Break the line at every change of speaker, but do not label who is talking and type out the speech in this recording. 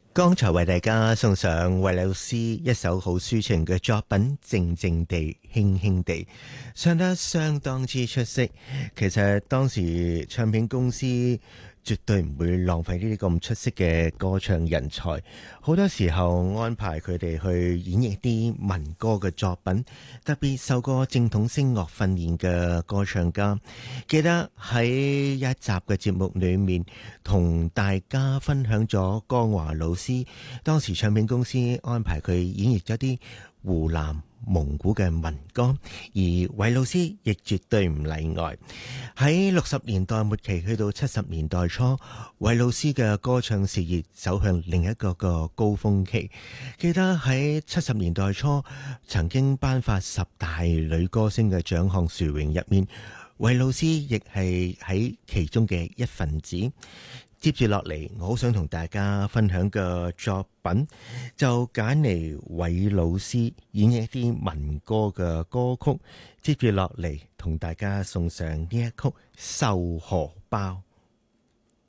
剛才為大家送上韋老師一首好抒情嘅作品《靜靜地輕輕地》，唱得相當之出色。其實當時唱片公司絕對唔會浪費呢啲咁出色嘅歌唱人才，好多時候安排佢哋去演繹啲民歌嘅作品，特別受過正統聲樂訓練嘅歌唱家。記得喺一集嘅節目裏面同大家分享咗江華老師當時唱片公司安排佢演繹咗啲湖南蒙古嘅民歌，而韋老師亦絕對唔例外。喺60年代末期去到70年代初，韋老師嘅歌唱事業走向另一個高峰期。記得喺70年代初曾經頒發10大女歌星嘅獎項殊榮入面，韋老師亦係喺其中嘅一份子。接住落嚟，我好想同大家分享嘅作品，就揀嚟韋老師演繹一啲民歌嘅歌曲。接住落嚟，同大家送上呢一曲《繡荷包》。